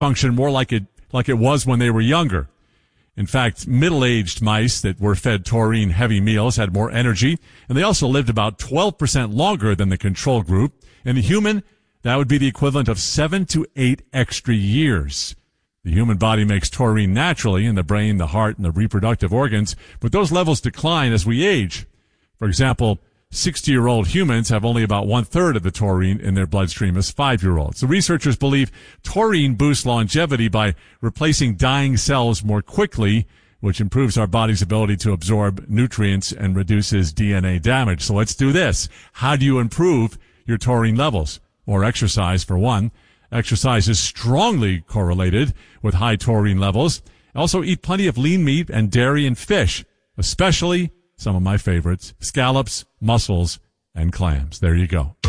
function more like it was when they were younger. In fact, middle-aged mice that were fed taurine-heavy meals had more energy, and they also lived about 12% longer than the control group. In the human, that would be the equivalent of 7 to 8 extra years. The human body makes taurine naturally in the brain, the heart, and the reproductive organs, but those levels decline as we age. For example, 60-year-old humans have only about one-third of the taurine in their bloodstream as 5-year-olds. The researchers believe taurine boosts longevity by replacing dying cells more quickly, which improves our body's ability to absorb nutrients and reduces DNA damage. So let's do this. How do you improve your taurine levels? Or exercise, for one. Exercise is strongly correlated with high taurine levels. Also, eat plenty of lean meat and dairy and fish, especially some of my favorites, scallops, mussels, and clams. There you go.